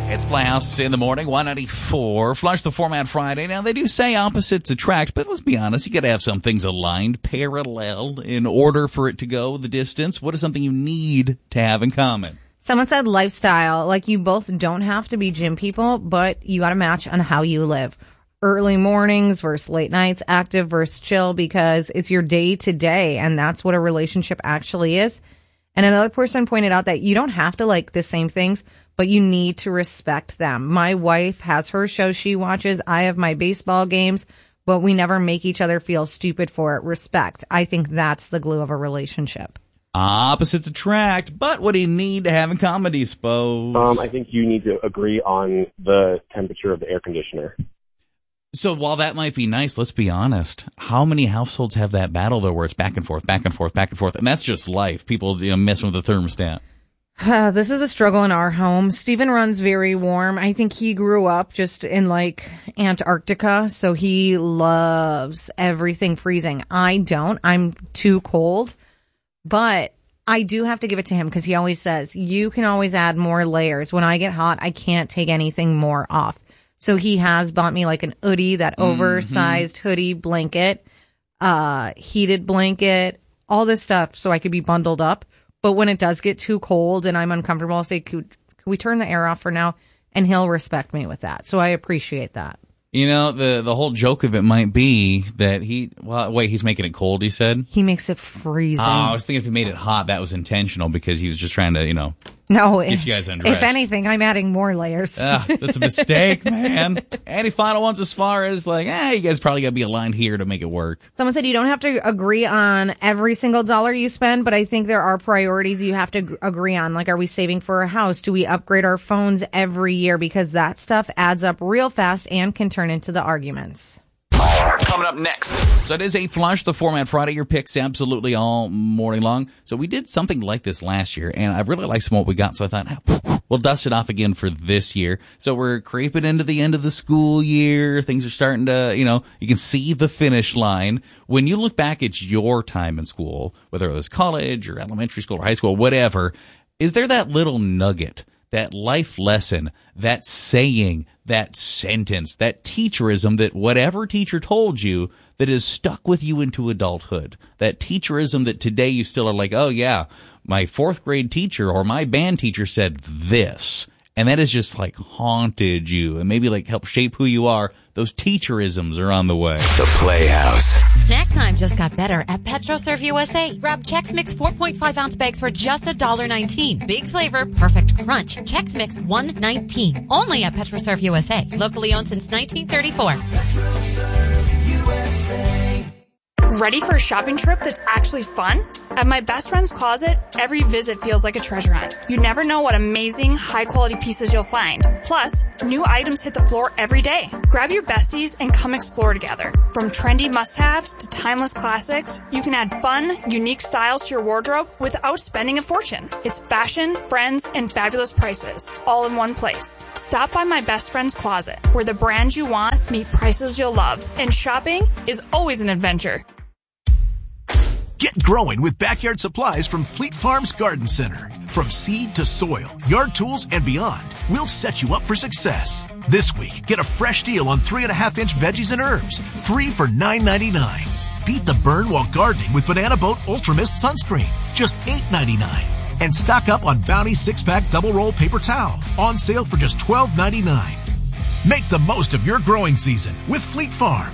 It's Playhouse in the morning, 194. Flush the Format Friday. Now, they do say opposites attract, but let's be honest, you got to have some things aligned, parallel, in order for it to go the distance. What is something you need to have in common? Someone said lifestyle. Like, you both don't have to be gym people, but you got to match on how you live. Early mornings versus late nights, active versus chill, because it's your day to day, and that's what a relationship actually is. And another person pointed out that you don't have to like the same things, but you need to respect them. My wife has her show she watches. I have my baseball games, but we never make each other feel stupid for it. Respect. I think that's the glue of a relationship. Opposites attract, but what do you need to have in common, do you suppose? I think you need to agree on the temperature of the air conditioner. So while that might be nice, let's be honest. How many households have that battle, though, where it's back and forth, back and forth, back and forth? And that's just life. People messing with the thermostat. This is a struggle in our home. Steven runs very warm. I think he grew up just in like Antarctica, so he loves everything freezing. I don't. I'm too cold, but I do have to give it to him because he always says, you can always add more layers. When I get hot, I can't take anything more off. So he has bought me like an hoodie, that oversized hoodie blanket, heated blanket, all this stuff so I could be bundled up. But when it does get too cold and I'm uncomfortable, I'll say, could we turn the air off for now? And he'll respect me with that. So I appreciate that. You know, the whole joke of it might be that he's making it cold, he said? He makes it freezing. I was thinking if he made it hot, that was intentional because he was just trying to, no, get you guys undressed. If anything, I'm adding more layers. That's a mistake, man. Any final ones as far as you guys probably got to be aligned here to make it work? Someone said you don't have to agree on every single dollar you spend, but I think there are priorities you have to agree on. Like, are we saving for a house? Do we upgrade our phones every year? Because that stuff adds up real fast and can turn into the arguments. Coming up next. So it is a Flush the Format Friday. Your picks absolutely all morning long. So we did something like this last year, and I really liked some of what we got. So I thought, we'll dust it off again for this year. So we're creeping into the end of the school year. Things are starting to, you can see the finish line. When you look back at your time in school, whether it was college or elementary school or high school, whatever, is there that little nugget, that life lesson, that saying, that sentence, that teacherism that whatever teacher told you that has stuck with you into adulthood? That teacherism that today you still are like, oh yeah, my fourth grade teacher or my band teacher said this. And that has just haunted you and maybe helped shape who you are. Those teacherisms are on the way. The Playhouse. Snack time just got better at PetroServe USA. Grab Chex Mix 4.5-ounce bags for just $1.19. Big flavor, perfect crunch. Chex Mix $1.19. Only at PetroServe USA. Locally owned since 1934. PetroServe USA. Ready for a shopping trip that's actually fun? At my best friend's closet, every visit feels like a treasure hunt. You never know what amazing, high-quality pieces you'll find. Plus, new items hit the floor every day. Grab your besties and come explore together. From trendy must-haves to timeless classics, you can add fun, unique styles to your wardrobe without spending a fortune. It's fashion, friends, and fabulous prices, all in one place. Stop by my best friend's closet, where the brands you want meet prices you'll love. And shopping is always an adventure. Get growing with backyard supplies from Fleet Farms Garden Center. From seed to soil, yard tools, and beyond, we'll set you up for success. This week, get a fresh deal on 3.5-inch veggies and herbs, 3 for $9.99. Beat the burn while gardening with Banana Boat Ultra Mist Sunscreen, just $8.99. And stock up on Bounty 6-pack double roll paper towel, on sale for just $12.99. Make the most of your growing season with Fleet Farm.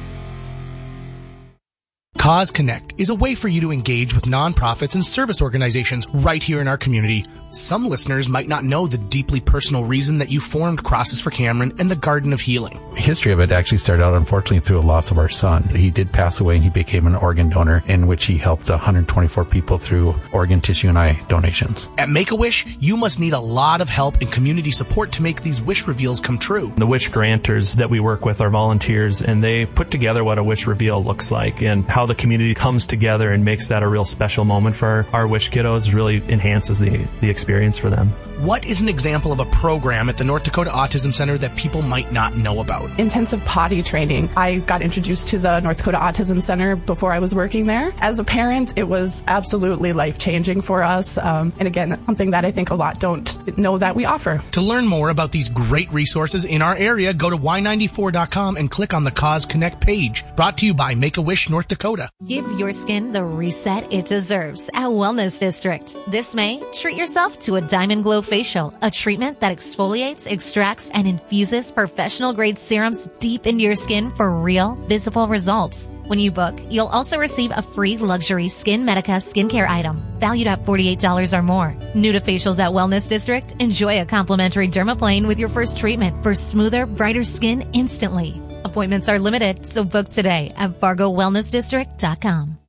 Cause Connect is a way for you to engage with nonprofits and service organizations right here in our community. Some listeners might not know the deeply personal reason that you formed Crosses for Cameron and the Garden of Healing. The history of it actually started out, unfortunately, through a loss of our son. He did pass away and he became an organ donor, in which he helped 124 people through organ, tissue, and eye donations. At Make-A-Wish, you must need a lot of help and community support to make these wish reveals come true. The wish granters that we work with are volunteers, and they put together what a wish reveal looks like and how the community comes together and makes that a real special moment for our Wish kiddos, really enhances the experience for them. What is an example of a program at the North Dakota Autism Center that people might not know about? Intensive potty training. I got introduced to the North Dakota Autism Center before I was working there. As a parent, it was absolutely life-changing for us. And again, something that I think a lot don't know that we offer. To learn more about these great resources in our area, go to y94.com and click on the Cause Connect page. Brought to you by Make-A-Wish North Dakota. Give your skin the reset it deserves at Wellness District. This May, treat yourself to a Diamond Glow facial, a treatment that exfoliates, extracts, and infuses professional-grade serums deep into your skin for real, visible results. When you book, you'll also receive a free luxury Skin Medica skincare item, valued at $48 or more. New to facials at Wellness District? Enjoy a complimentary dermaplane with your first treatment for smoother, brighter skin instantly. Appointments are limited, so book today at FargoWellnessDistrict.com.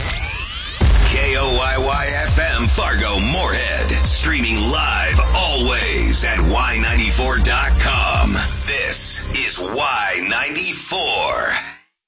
KOYY-FM Fargo Moorhead. Streaming live always at Y94.com. This is Y94.